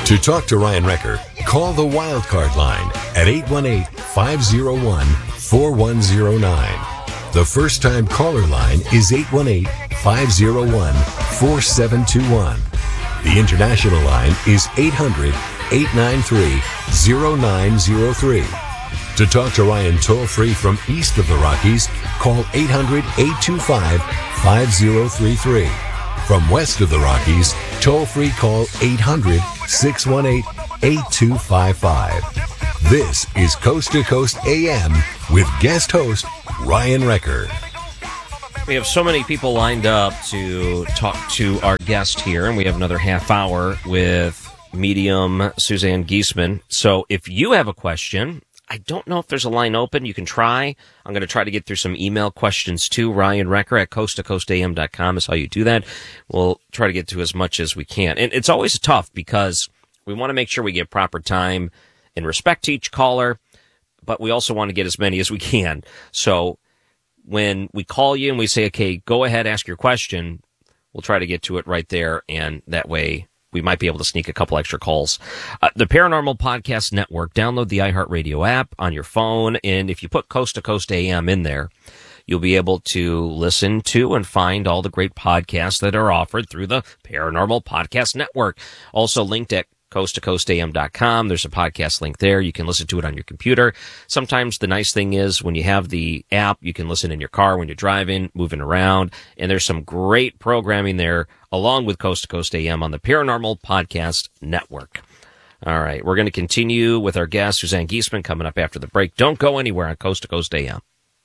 To talk to Ryan Recker, call the Wildcard line at 818-501-4109. The first-time caller line is 818-501-4721. The international line is 800-893-0903. To talk to Ryan toll-free from east of the Rockies, call 800-825-5033. From west of the Rockies, toll-free call 800-618-8255. This is Coast to Coast AM with guest host Ryan Recker. We have so many people lined up to talk to our guest here, and we have another half hour with medium Suzanne Giesemann. So if you have a question, I don't know if there's a line open. You can try. I'm going to try to get through some email questions too. Ryan Recker at coasttocoastam.com is how you do that. We'll try to get to as much as we can. And it's always tough because we want to make sure we get proper time and respect to each caller, but we also want to get as many as we can. So when we call you and we say, okay, go ahead, ask your question, we'll try to get to it right there, and that way we might be able to sneak a couple extra calls. The Paranormal Podcast Network, download the iHeartRadio app on your phone, and if you put Coast to Coast AM in there, you'll be able to listen to and find all the great podcasts that are offered through the Paranormal Podcast Network. Also linked at coasttocoastam.com. There's a podcast link there. You can listen to it on your computer. Sometimes the nice thing is when you have the app, you can listen in your car when you're driving, moving around, and there's some great programming there along with Coast to Coast AM on the Paranormal Podcast Network. All right, we're going to continue with our guest, Suzanne Giesemann, coming up after the break. Don't go anywhere on Coast to Coast AM.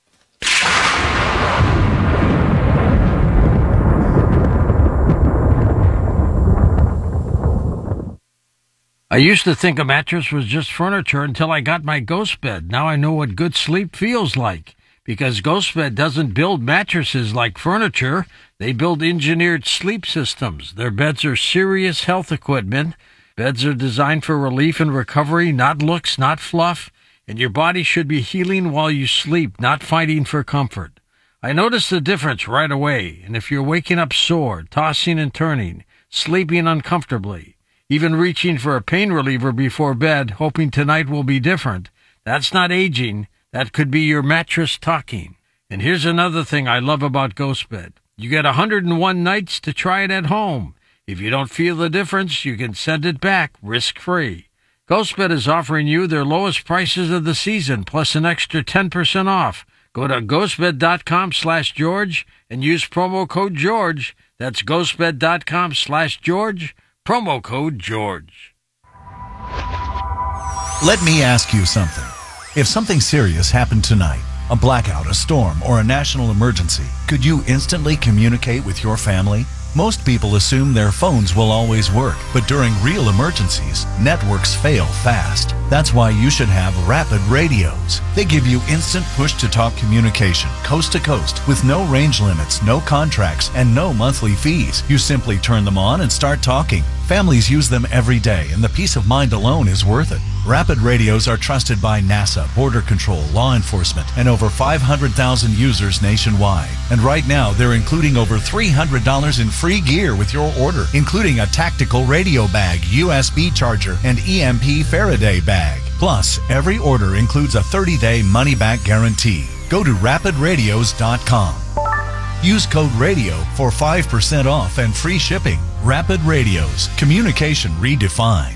I used to think a mattress was just furniture until I got my Ghost Bed. Now I know what good sleep feels like. Because Ghost Bed doesn't build mattresses like furniture. They build engineered sleep systems. Their beds are serious health equipment. Beds are designed for relief and recovery, not looks, not fluff. And your body should be healing while you sleep, not fighting for comfort. I noticed the difference right away. And if you're waking up sore, tossing and turning, sleeping uncomfortably, even reaching for a pain reliever before bed, hoping tonight will be different, that's not aging. That could be your mattress talking. And here's another thing I love about Ghost Bed. You get 101 nights to try it at home. If you don't feel the difference, you can send it back risk-free. Ghost Bed is offering you their lowest prices of the season, plus an extra 10% off. Go to ghostbed.com/George and use promo code George. That's ghostbed.com/George. Promo code George. Let me ask you something. If something serious happened tonight, a blackout, a storm, or a national emergency, could you instantly communicate with your family? Most people assume their phones will always work, but during real emergencies, networks fail fast. That's why you should have Rapid Radios. They give you instant push-to-talk communication, coast to coast, with no range limits, no contracts, and no monthly fees. You simply turn them on and start talking. Families use them every day, and the peace of mind alone is worth it. Rapid Radios are trusted by NASA, Border Control, law enforcement, and over 500,000 users nationwide. And right now, they're including over $300 in free gear with your order, including a tactical radio bag, USB charger, and EMP Faraday bag. Plus, every order includes a 30-day money-back guarantee. Go to rapidradios.com. Use code RADIO for 5% off and free shipping. Rapid Radios. Communication redefined.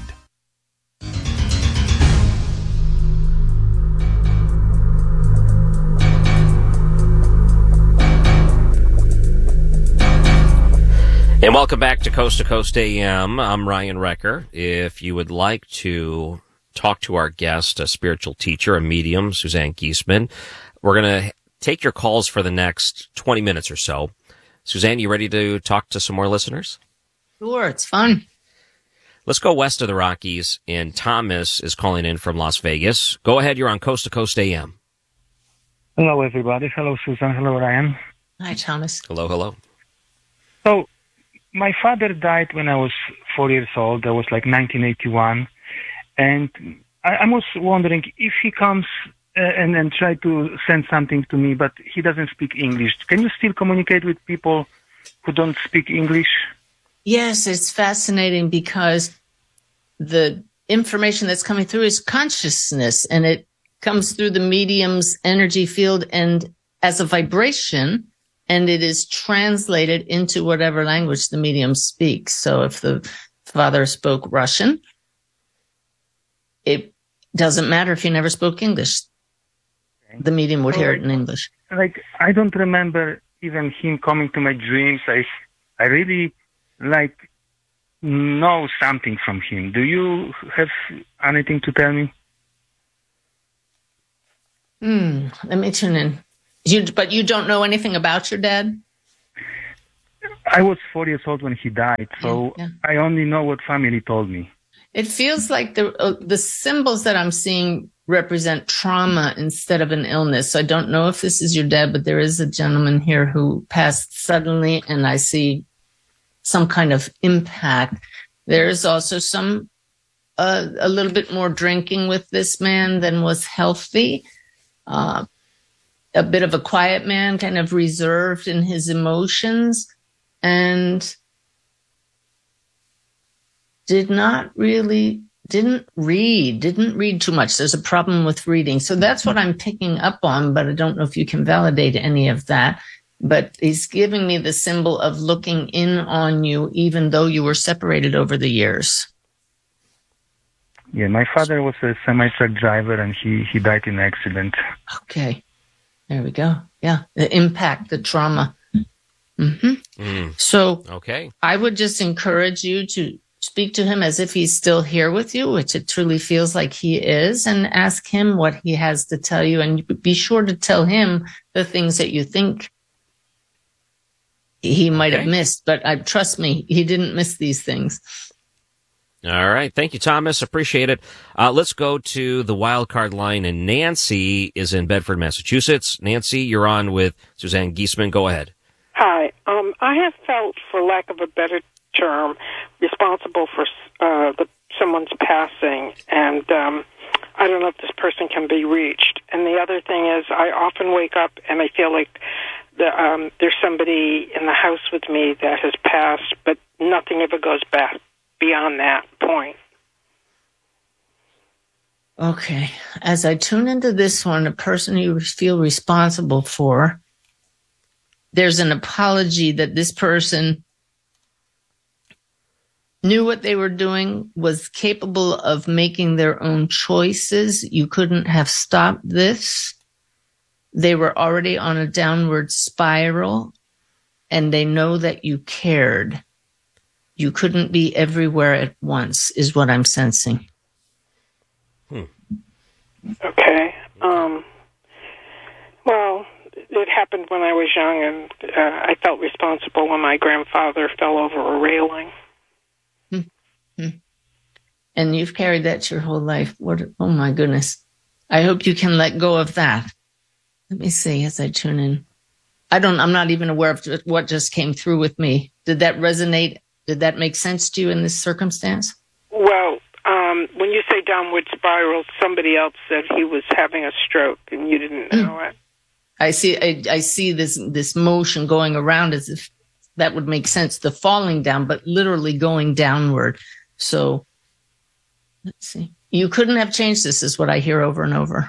And welcome back to Coast AM. I'm Ryan Recker. If you would like to talk to our guest, a spiritual teacher, a medium, Suzanne Giesemann, we're going to take your calls for the next 20 minutes or so. Suzanne, you ready to talk to some more listeners? Sure, it's fun. Let's go west of the Rockies, and Thomas is calling in from Las Vegas. Go ahead, you're on Coast to Coast AM. Hello, everybody. Hello, Susan. Hello, Ryan. Hi, Thomas. Hello, hello. So, my father died when I was 4 years old. That was like 1981. And I was wondering if he comes and try to send something to me, but he doesn't speak English. Can you still communicate with people who don't speak English? Yes, it's fascinating because the information that's coming through is consciousness, and it comes through the medium's energy field and as a vibration, and it is translated into whatever language the medium speaks. So if the father spoke Russian, it doesn't matter if he never spoke English. The medium would hear it in English. Like, I don't remember even him coming to my dreams. I really, like, know something from him. Do you have anything to tell me? Let me tune in. But you don't know anything about your dad? I was 4 years old when he died, so Yeah. I only know what family told me. It feels like the symbols that I'm seeing represent trauma instead of an illness. So I don't know if this is your dad, but there is a gentleman here who passed suddenly, and I see some kind of impact. There is also some a little bit more drinking with this man than was healthy. A bit of a quiet man, kind of reserved in his emotions, and didn't read too much. There's a problem with reading. So that's what I'm picking up on, but I don't know if you can validate any of that. But he's giving me the symbol of looking in on you, even though you were separated over the years. Yeah, my father was a semi-truck driver, and he died in an accident. Okay. There we go. Yeah. The impact, the trauma. So Okay. I would just encourage you to speak to him as if he's still here with you, which it truly feels like he is, and ask him what he has to tell you. And be sure to tell him the things that you think he might have missed. But trust me, he didn't miss these things. All right. Thank you, Thomas. Appreciate it. Let's go to the wild card line, and Nancy is in Bedford, Massachusetts. Nancy, you're on with Suzanne Giesman. Go ahead. Hi. I have felt, for lack of a better term, responsible for someone's passing, and I don't know if this person can be reached. And the other thing is, I often wake up and I feel like there's somebody in the house with me that has passed, but nothing ever goes back beyond that point. Okay. As I tune into this one, a person you feel responsible for, there's an apology that this person knew what they were doing, was capable of making their own choices. You couldn't have stopped this. They were already on a downward spiral, and they know that you cared. You couldn't be everywhere at once, is what I'm sensing. Okay. Well, it happened when I was young, and I felt responsible when my grandfather fell over a railing. And you've carried that your whole life. Oh my goodness. I hope you can let go of that. Let me see as I tune in. I'm not even aware of what just came through with me. Did that resonate? Did that make sense to you in this circumstance? Well, when you say downward spiral, somebody else said he was having a stroke, and you didn't know it. I see this motion going around as if that would make sense, the falling down, but literally going downward. So let's see. You couldn't have changed this, is what I hear over and over.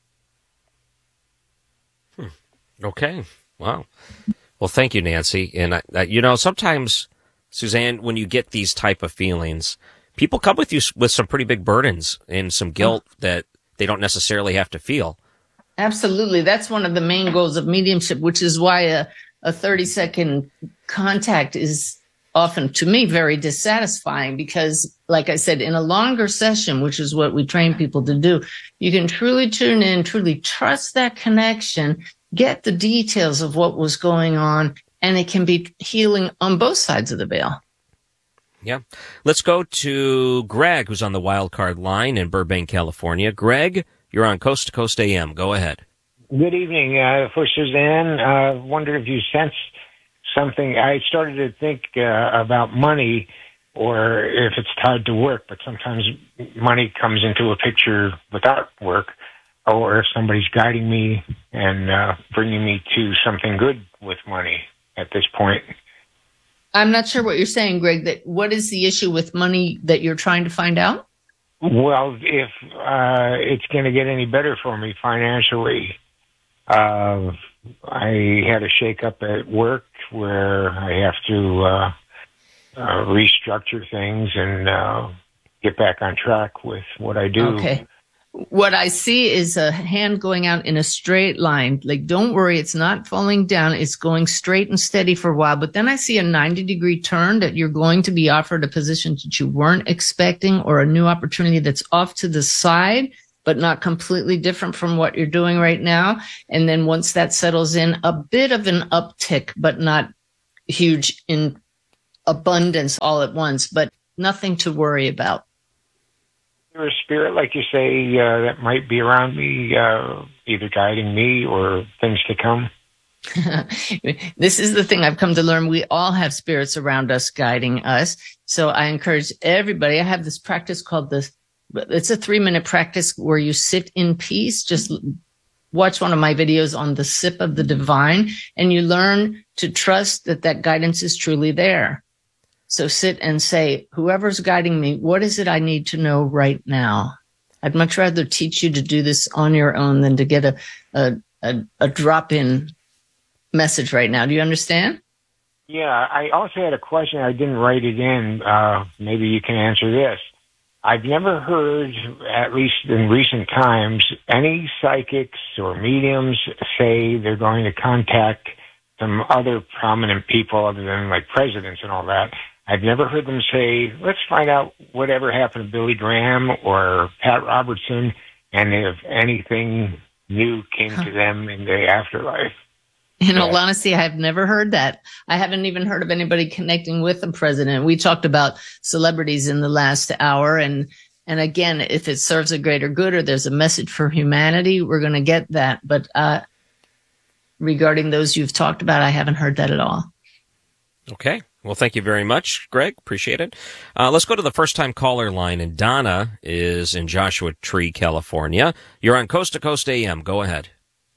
Okay. Wow. Well, thank you, Nancy. And, sometimes, Suzanne, when you get these type of feelings, people come with you with some pretty big burdens and some guilt that they don't necessarily have to feel. Absolutely. That's one of the main goals of mediumship, which is why a 30-second contact is often, to me, very dissatisfying because, like I said, in a longer session, which is what we train people to do, you can truly tune in, truly trust that connection, get the details of what was going on, and it can be healing on both sides of the veil. Yeah. Let's go to Greg, who's on the wild card line in Burbank, California. Greg, you're on Coast to Coast AM. Go ahead. Good evening. For Suzanne, I wonder if you sense something. I started to think about money or if it's tied to work, but sometimes money comes into a picture without work, or if somebody's guiding me and bringing me to something good with money at this point. I'm not sure what you're saying, Greg. That what is the issue with money that you're trying to find out? Well, if it's going to get any better for me financially, I had a shake-up at work where I have to restructure things and get back on track with what I do. Okay. What I see is a hand going out in a straight line. Like, don't worry, it's not falling down. It's going straight and steady for a while. But then I see a 90-degree turn that you're going to be offered a position that you weren't expecting, or a new opportunity that's off to the side, but not completely different from what you're doing right now. And then once that settles in, a bit of an uptick, but not huge in abundance all at once, but nothing to worry about. Or a spirit, like you say, that might be around me, either guiding me or things to come? This is the thing I've come to learn. We all have spirits around us guiding us. So I encourage everybody. I have this practice called it's a 3-minute practice where you sit in peace. Just watch one of my videos on the sip of the divine, and you learn to trust that guidance is truly there. So sit and say, whoever's guiding me, what is it I need to know right now? I'd much rather teach you to do this on your own than to get a drop-in message right now. Do you understand? Yeah, I also had a question. I didn't write it in. Maybe you can answer this. I've never heard, at least in recent times, any psychics or mediums say they're going to contact some other prominent people other than like presidents and all that. I've never heard them say, let's find out whatever happened to Billy Graham or Pat Robertson, and if anything new came to them in the afterlife. In all honesty, I've never heard that. I haven't even heard of anybody connecting with the president. We talked about celebrities in the last hour. And again, if it serves a greater good or there's a message for humanity, we're going to get that. But regarding those you've talked about, I haven't heard that at all. Okay. Well, thank you very much, Greg. Appreciate it. Let's go to the first-time caller line, and Donna is in Joshua Tree, California. You're on Coast to Coast AM. Go ahead.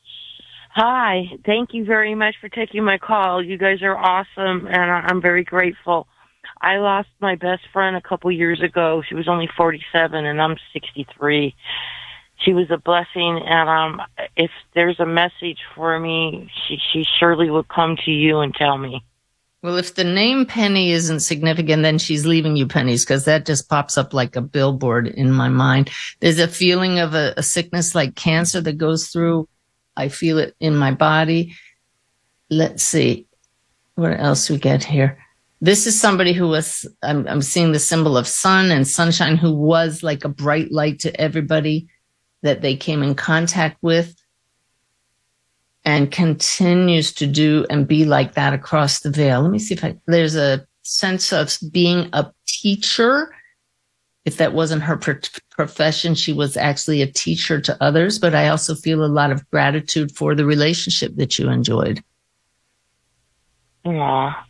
Hi. Thank you very much for taking my call. You guys are awesome, and I'm very grateful. I lost my best friend a couple years ago. She was only 47, and I'm 63. She was a blessing, and if there's a message for me, she surely will come to you and tell me. Well, if the name Penny isn't significant, then she's leaving you pennies, because that just pops up like a billboard in my mind. There's a feeling of a sickness like cancer that goes through. I feel it in my body. Let's see what else we get here. This is somebody who was, I'm seeing the symbol of sun and sunshine, who was like a bright light to everybody that they came in contact with, and continues to do and be like that across the veil. Let me see if there's a sense of being a teacher. If that wasn't her profession, she was actually a teacher to others. But I also feel a lot of gratitude for the relationship that you enjoyed. Yeah.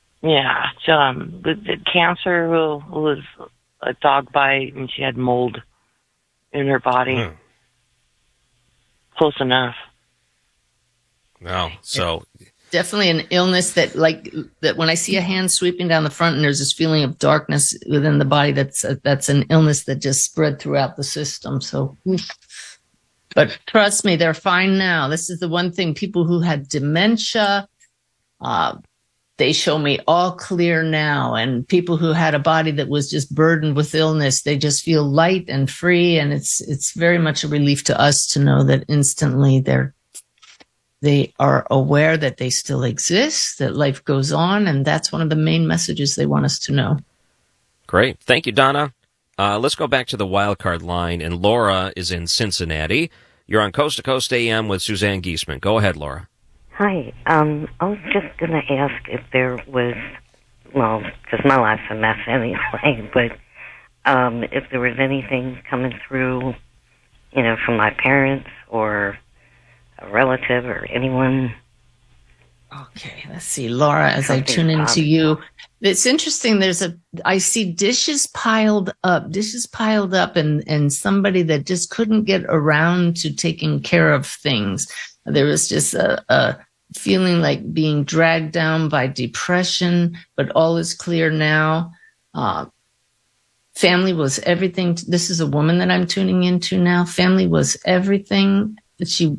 The cancer was a dog bite, and she had mold in her body. Close enough. No, so definitely an illness that when I see a hand sweeping down the front and there's this feeling of darkness within the body, that's an illness that just spread throughout the system. So, but trust me, they're fine now. This is the one thing. People who had dementia, they show me all clear now. And people who had a body that was just burdened with illness, they just feel light and free. And it's very much a relief to us to know that instantly they are aware that they still exist, that life goes on, and that's one of the main messages they want us to know. Great. Thank you, Donna. Let's go back to the wildcard line, and Laura is in Cincinnati. You're on Coast to Coast AM with Suzanne Giesemann. Go ahead, Laura. Hi. I was just going to ask if there was, well, because my life's a mess anyway, but if there was anything coming through, from my parents or a relative or anyone. Okay, let's see, Laura, as I tune into you. It's interesting. I see dishes piled up and somebody that just couldn't get around to taking care of things. There was just a feeling like being dragged down by depression, but all is clear now. Family was everything. This is a woman that I'm tuning into now. Family was everything that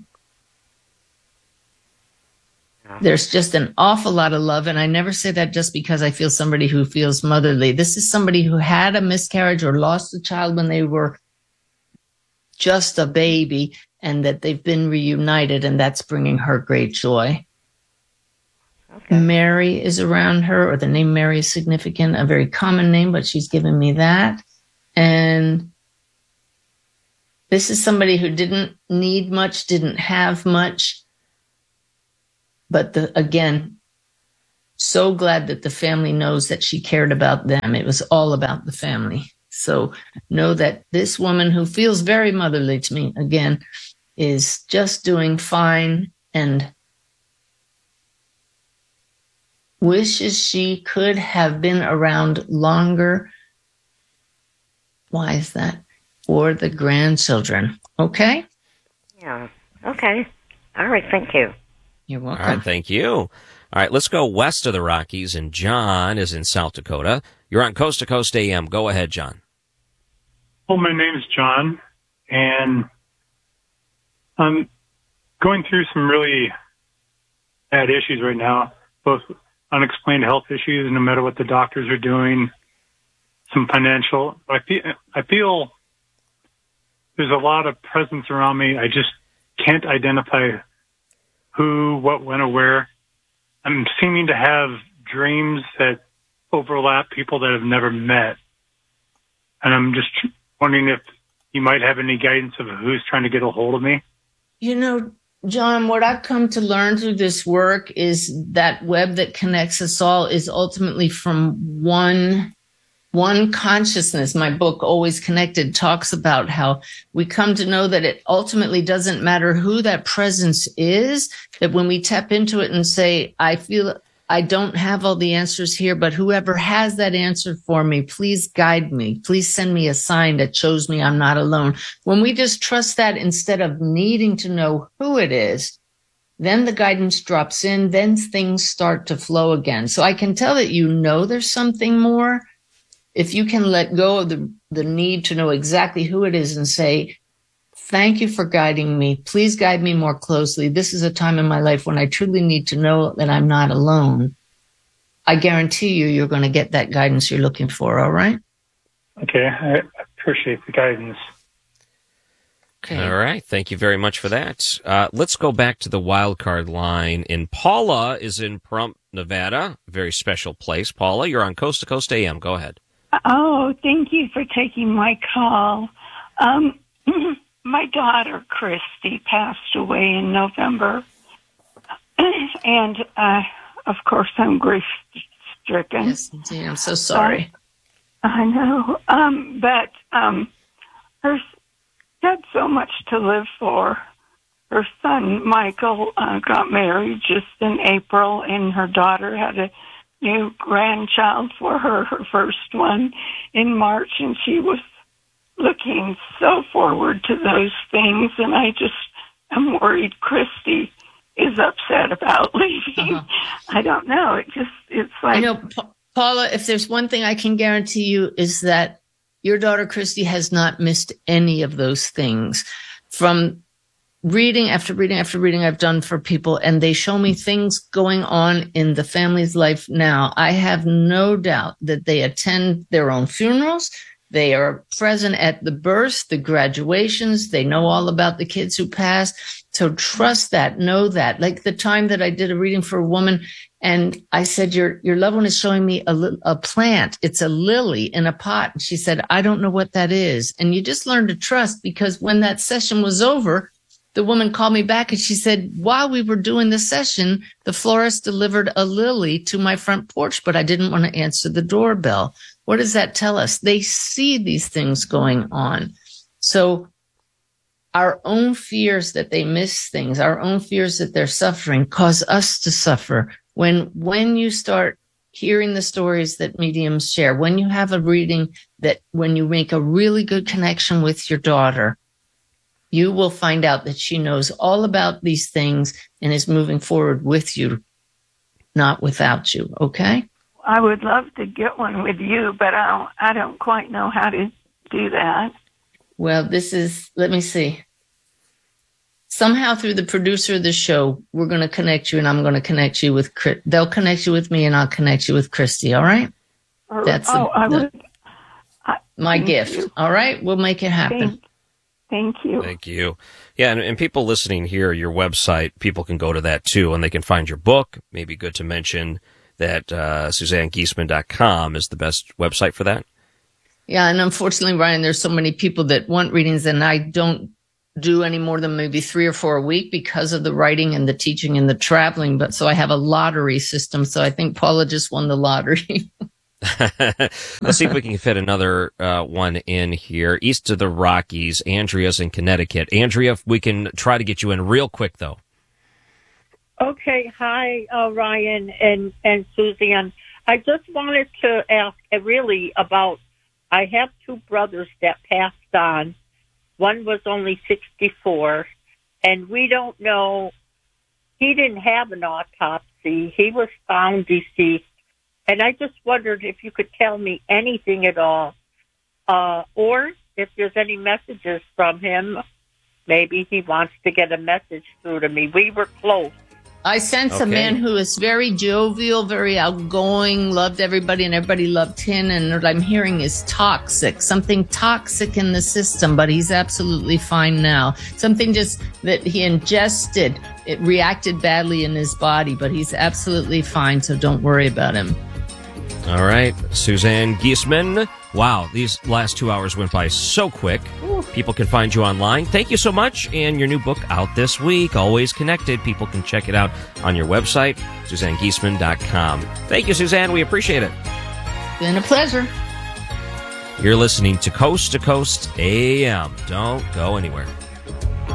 there's just an awful lot of love. And I never say that just because I feel somebody who feels motherly. This is somebody who had a miscarriage or lost a child when they were just a baby, and that they've been reunited, and that's bringing her great joy. Okay. Mary is around her, or the name Mary is significant, a very common name, but she's given me that. And this is somebody who didn't need much, didn't have much. But again, so glad that the family knows that she cared about them. It was all about the family. So know that this woman who feels very motherly to me, again, is just doing fine and wishes she could have been around longer. Why is that? For the grandchildren. Okay? Yeah. Okay. All right. Thank you. You're welcome. All right. Thank you. All right. Let's go west of the Rockies, and John is in South Dakota. You're on Coast to Coast AM. Go ahead, John. Well, my name is John, and I'm going through some really bad issues right now, both unexplained health issues, no matter what the doctors are doing, some financial. I feel there's a lot of presence around me. I just can't identify who, what, when, or where. I'm seeming to have dreams that overlap people that I've never met. And I'm just wondering if you might have any guidance of who's trying to get a hold of me. You know, John, what I've come to learn through this work is that web that connects us all is ultimately from one consciousness. My book, Always Connected, talks about how we come to know that it ultimately doesn't matter who that presence is, that when we tap into it and say, I feel I don't have all the answers here, but whoever has that answer for me, please guide me. Please send me a sign that shows me I'm not alone. When we just trust that instead of needing to know who it is, then the guidance drops in, then things start to flow again. So I can tell that you know there's something more. If you can let go of the need to know exactly who it is and say, thank you for guiding me. Please guide me more closely. This is a time in my life when I truly need to know that I'm not alone. I guarantee you're going to get that guidance you're looking for, all right? Okay, I appreciate the guidance. Okay. All right, thank you very much for that. Let's go back to the wild card line. Paula is in Pahrump, Nevada, a very special place. Paula, you're on Coast to Coast AM. Go ahead. Oh, thank you for taking my call. My daughter, Christy, passed away in November. And, of course, I'm grief-stricken. Yes, indeed. I'm so sorry. I know. But her had so much to live for. Her son, Michael, got married just in April, and her daughter had a new grandchild for her first one in March, and she was looking so forward to those things, and I just am worried Christy is upset about leaving. I don't know. It's like... I know, Paula, if there's one thing I can guarantee you is that your daughter Christy has not missed any of those things. From reading after reading after reading I've done for people, and they show me things going on in the family's life now, I have no doubt that they attend their own funerals. They are present at the births, the graduations. They know all about the kids who passed. So trust that, know that. Like the time that I did a reading for a woman, and I said, your loved one is showing me a plant. It's a lily in a pot. And she said, I don't know what that is. And you just learn to trust, because when that session was over, the woman called me back and she said, while we were doing the session, the florist delivered a lily to my front porch, but I didn't want to answer the doorbell. What does that tell us? They see these things going on. So our own fears that they miss things, our own fears that they're suffering, cause us to suffer. When you start hearing the stories that mediums share, when you have a reading, that when you make a really good connection with your daughter, you will find out that she knows all about these things and is moving forward with you, not without you. Okay? I would love to get one with you, but I don't quite know how to do that. Well, let me see. Somehow through the producer of the show, we're going to connect you, and I'm going to connect you with Chris. They'll connect you with me, and I'll connect you with Christy. All right? That's my gift. You. All right? We'll make it happen. Thank you. Thank you. Yeah, and people listening here, your website, people can go to that too, and they can find your book. Maybe good to mention that SuzanneGiesman.com is the best website for that. Yeah, and unfortunately, Ryan, there's so many people that want readings, and I don't do any more than maybe 3 or 4 a week because of the writing and the teaching and the traveling. But so I have a lottery system. So I think Paula just won the lottery. Let's see if we can fit another one in here. East of the Rockies, Andrea's in Connecticut. Andrea, we can try to get you in real quick, though. Okay. Hi, Ryan and Suzanne. I just wanted to ask really about, I have 2 brothers that passed on. One was only 64, and we don't know. He didn't have an autopsy. He was found deceased. And I just wondered if you could tell me anything at all, or if there's any messages from him. Maybe he wants to get a message through to me. We were close. I sense a man who is very jovial, very outgoing, loved everybody, and everybody loved him. And what I'm hearing is toxic, something toxic in the system, but he's absolutely fine now. Something just that he ingested, it reacted badly in his body, but he's absolutely fine, so don't worry about him. All right, Suzanne Giesman. Wow, these last 2 hours went by so quick. People can find you online. Thank you so much. And your new book out this week, Always Connected. People can check it out on your website, SuzanneGiesman.com. Thank you, Suzanne. We appreciate it. Been a pleasure. You're listening to Coast AM. Don't go anywhere.